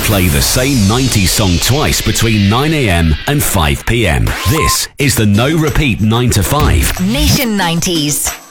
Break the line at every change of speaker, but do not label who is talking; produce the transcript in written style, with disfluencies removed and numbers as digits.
play the same 90s song twice between 9am and 5pm. This is the No Repeat 9 to 5.
Nation 90s.